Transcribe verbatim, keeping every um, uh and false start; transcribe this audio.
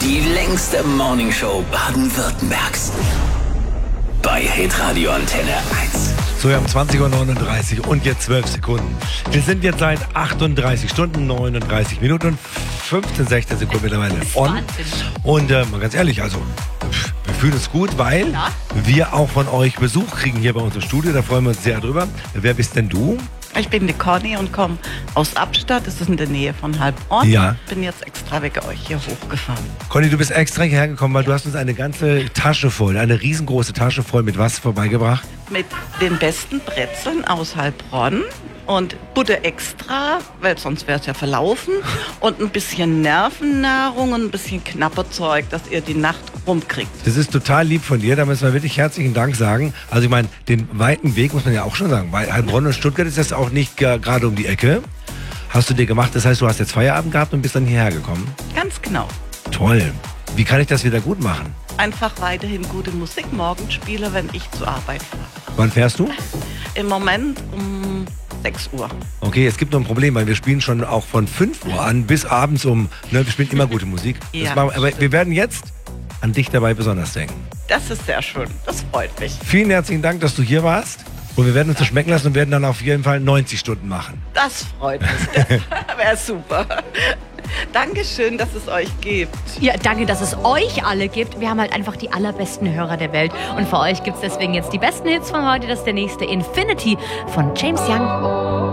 Die längste Morningshow Baden-Württembergs. Bei Hitradio Antenne eins. So, wir haben zwanzig Uhr neununddreißig und jetzt zwölf Sekunden. Wir sind jetzt seit achtunddreißig Stunden, neununddreißig Minuten und fünfzehn, sechzehn Sekunden mittlerweile on. Und äh, mal ganz ehrlich, also wir fühlen uns gut, weil ja. wir auch von euch Besuch kriegen hier bei uns im Studio. Da freuen wir uns sehr drüber. Wer bist denn du? Ich bin die Conny und komme aus Abstadt, das ist in der Nähe von Heilbronn. Ja. Bin jetzt extra wegen euch hier hochgefahren. Conny, du bist extra hierher gekommen, weil du hast uns eine ganze Tasche voll, eine riesengroße Tasche voll mit was vorbeigebracht? Mit den besten Brezeln aus Heilbronn und Butter extra, weil sonst wäre es ja verlaufen. Und ein bisschen Nervennahrung und ein bisschen Knapperzeug, dass ihr die Nacht rumkriegt. Das ist total lieb von dir, da müssen wir wirklich herzlichen Dank sagen. Also ich meine, den weiten Weg muss man ja auch schon sagen. Bei Heilbronn und Stuttgart ist das auch nicht gerade um die Ecke. Hast du dir gemacht, das heißt, du hast jetzt Feierabend gehabt und bist dann hierher gekommen? Ganz genau. Toll. Wie kann ich das wieder gut machen? Einfach weiterhin gute Musik morgen spiele, wenn ich zur Arbeit fahre. Wann fährst du? Im Moment um sechs Uhr. Okay, es gibt noch ein Problem, weil wir spielen schon auch von fünf Uhr an bis abends um, ne, wir spielen immer gute Musik. Ja. Das machen, aber wir werden jetzt an dich dabei besonders denken. Das ist sehr schön, das freut mich. Vielen herzlichen Dank, dass du hier warst. Und wir werden uns das schmecken lassen und werden dann auf jeden Fall neunzig Stunden machen. Das freut mich, das wäre super. Dankeschön, dass es euch gibt. Ja, danke, dass es euch alle gibt. Wir haben halt einfach die allerbesten Hörer der Welt. Und für euch gibt es deswegen jetzt die besten Hits von heute. Das ist der nächste Infinity von James Young.